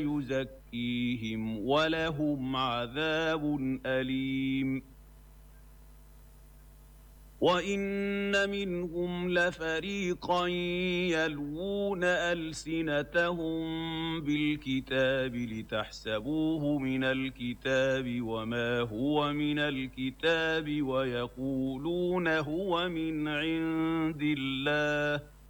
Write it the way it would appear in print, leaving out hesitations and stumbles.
يزكيهم ولهم عذاب أليم وإن منهم لفريقا يلوون ألسنتهم بالكتاب لتحسبوه من الكتاب وما هو من الكتاب ويقولون هو من عند الله